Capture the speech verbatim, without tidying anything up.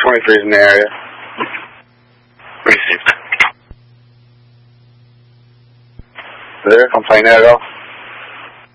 twenty-three is in the area. Received. There, I'm playing there, go.